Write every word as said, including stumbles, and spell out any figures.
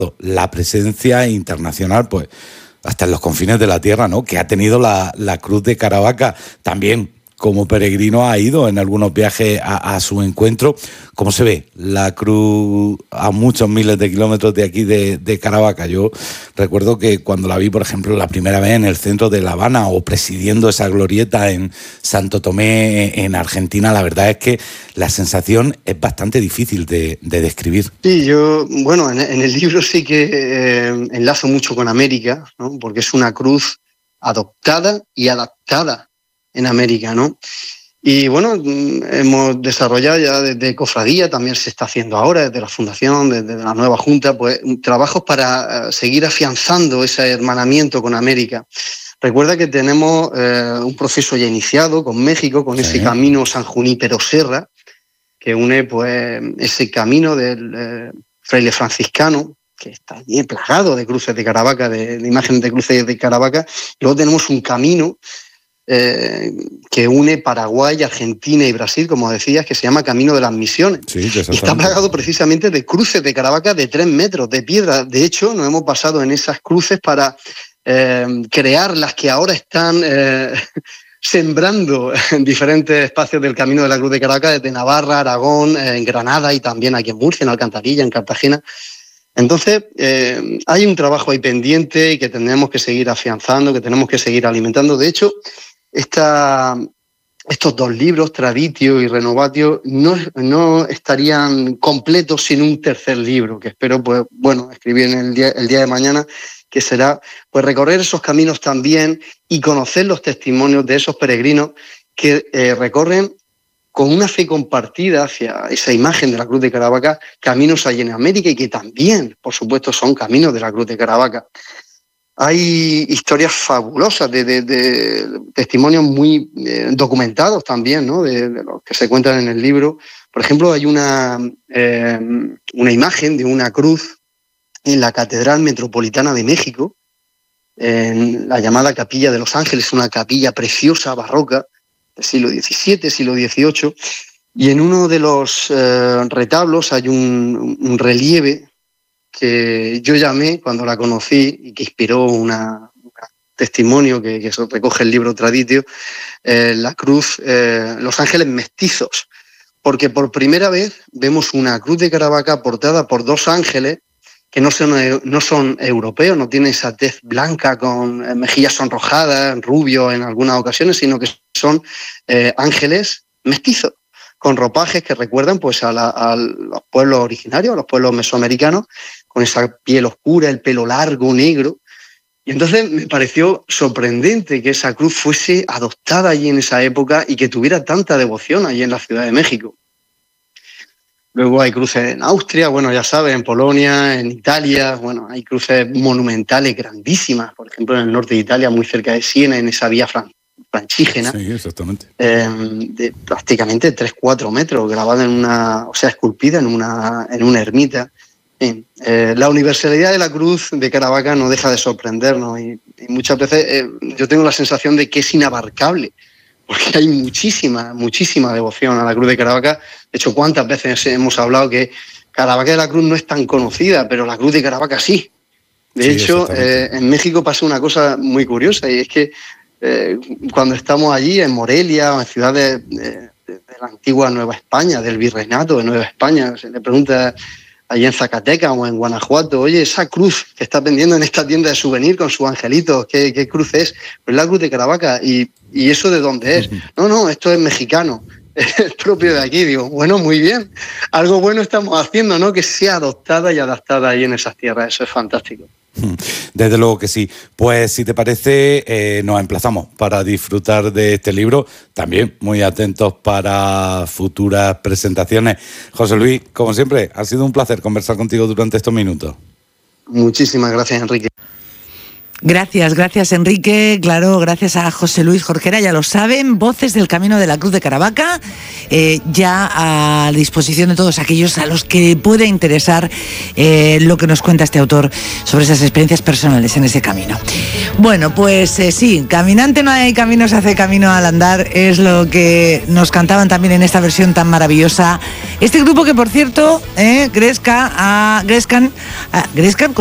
la presencia internacional, pues hasta en los confines de la tierra, ¿no?, que ha tenido la, la Cruz de Caravaca. También como peregrino ha ido en algunos viajes a, a su encuentro. ¿Cómo se ve la cruz a muchos miles de kilómetros de aquí de, de Caravaca? Yo recuerdo que cuando la vi, por ejemplo, la primera vez en el centro de La Habana o presidiendo esa glorieta en Santo Tomé, en Argentina, la verdad es que la sensación es bastante difícil de, de describir. Sí, yo, bueno, en, en el libro sí que eh, enlazo mucho con América, ¿no?, porque es una cruz adoptada y adaptada en América, ¿no? Y bueno, hemos desarrollado ya desde Cofradía, también se está haciendo ahora, desde la Fundación, desde la nueva Junta, pues trabajos para uh, seguir afianzando ese hermanamiento con América. Recuerda que tenemos eh, un proceso ya iniciado con México, con sí. ese camino San Junípero Serra, que une pues ese camino del eh, fraile franciscano, que está allí plagado de cruces de Caravaca, de, de imágenes de cruces de Caravaca. Y luego tenemos un camino Eh, que une Paraguay, Argentina y Brasil, como decías, que se llama Camino de las Misiones. Sí, y está plagado precisamente de cruces de Caravaca de tres metros de piedra. De hecho, nos hemos basado en esas cruces para eh, crear las que ahora están eh, sembrando en diferentes espacios del Camino de la Cruz de Caravaca, desde Navarra, Aragón, eh, en Granada y también aquí en Murcia, en Alcantarilla, en Cartagena. Entonces, eh, hay un trabajo ahí pendiente y que tenemos que seguir afianzando, que tenemos que seguir alimentando. De hecho, Esta, estos dos libros, Traditio y Renovatio, no, no estarían completos sin un tercer libro, que espero, pues, bueno, escribir en el día, el día de mañana, que será pues recorrer esos caminos también y conocer los testimonios de esos peregrinos que eh, recorren con una fe compartida hacia esa imagen de la Cruz de Caravaca, caminos allí en América y que también, por supuesto, son caminos de la Cruz de Caravaca. Hay historias fabulosas, de, de, de testimonios muy eh, documentados también, ¿no?, de, de los que se cuentan en el libro. Por ejemplo, hay una, eh, una imagen de una cruz en la Catedral Metropolitana de México, en la llamada Capilla de los Ángeles, una capilla preciosa, barroca, del siglo diecisiete, siglo dieciocho, y en uno de los eh, retablos hay un, un relieve que yo llamé cuando la conocí y que inspiró una, un testimonio que, que eso recoge el libro Traditio, eh, la cruz, eh, los ángeles mestizos, porque por primera vez vemos una cruz de Caravaca portada por dos ángeles que no son, no son europeos, no tienen esa tez blanca con mejillas sonrojadas, rubio en algunas ocasiones, sino que son eh, ángeles mestizos, con ropajes que recuerdan pues a, la, a los pueblos originarios, a los pueblos mesoamericanos, con esa piel oscura, el pelo largo, negro. Y entonces me pareció sorprendente que esa cruz fuese adoptada allí en esa época y que tuviera tanta devoción allí en la Ciudad de México. Luego hay cruces en Austria, bueno, ya sabes, en Polonia, en Italia, bueno, hay cruces monumentales grandísimas, por ejemplo, en el norte de Italia, muy cerca de Siena, en esa vía fran franchígena. Sí, exactamente. Eh, de prácticamente tres cuatro metros, grabada en una, o sea, esculpida en una, en una ermita. Sí, eh, la universalidad de la Cruz de Caravaca no deja de sorprendernos y, y muchas veces eh, yo tengo la sensación de que es inabarcable, porque hay muchísima, muchísima devoción a la Cruz de Caravaca. De hecho, ¿cuántas veces hemos hablado que Caravaca de la Cruz no es tan conocida, pero la Cruz de Caravaca sí? De sí, hecho, eh, en México pasa una cosa muy curiosa y es que eh, cuando estamos allí, en Morelia o en ciudades de, de, de la antigua Nueva España, del Virreinato de Nueva España, se le pregunta allí en Zacatecas o en Guanajuato, oye, esa cruz que está vendiendo en esta tienda de souvenir con sus angelitos, ¿qué, qué cruz es? Pues la Cruz de Caravaca. ¿Y, y eso de dónde es? No, no, esto es mexicano, es propio de aquí. Digo, bueno, muy bien, algo bueno estamos haciendo, ¿no? Que sea adoptada y adaptada ahí en esas tierras, eso es fantástico. Desde luego que sí. Pues si te parece, eh, nos emplazamos para disfrutar de este libro, también muy atentos para futuras presentaciones. José Luis, como siempre, ha sido un placer conversar contigo durante estos minutos. Muchísimas gracias, Enrique. Gracias, gracias Enrique, claro, gracias a José Luis Jorquera, ya lo saben, Voces del Camino de la Cruz de Caravaca, eh, ya a disposición de todos aquellos a los que pueda interesar eh, lo que nos cuenta este autor sobre esas experiencias personales en ese camino. Bueno, pues eh, sí, caminante no hay camino, se hace camino al andar, es lo que nos cantaban también en esta versión tan maravillosa Este grupo que, por cierto, eh, Gresca, a, Grescan, a, Grescan